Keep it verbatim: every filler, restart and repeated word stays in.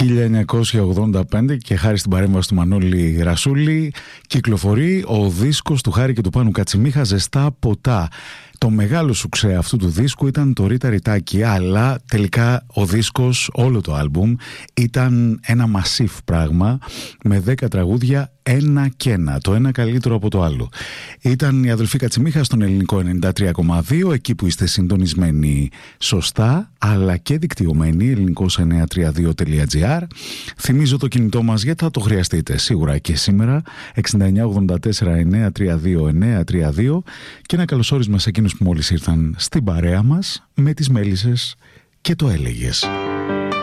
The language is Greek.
χίλια εννιακόσια ογδόντα πέντε και χάρη στην παρέμβαση του Μανώλη Ρασούλη κυκλοφορεί ο δίσκος του Χάρη και του Πάνου Κατσιμίχα, «Ζεστά ποτά». Το μεγάλο σουξέ αυτού του δίσκου ήταν το Ρίτα Ριτάκι, αλλά τελικά ο δίσκος, όλο το άλμπουμ, ήταν ένα μασίφ πράγμα με δέκα τραγούδια, ένα και ένα, το ένα καλύτερο από το άλλο. Ήταν η αδελφή Κατσιμίχα στον Ελληνικό ενενήντα τρία κόμμα δύο, εκεί που είστε συντονισμένοι σωστά, αλλά και δικτυωμένοι, ελληνικός εννιακόσια τριάντα δύο τελεία τζι άρ. Θυμίζω το κινητό μας γιατί θα το χρειαστείτε σίγουρα και σήμερα, εξήντα εννιά ογδόντα τέσσερα εννιακόσια τριάντα δύο εννιακόσια τριάντα δύο, και ένα καλωσόρισμα σε εκείνους που μόλις ήρθαν στην παρέα μας με τις μέλισσες και το έλεγες.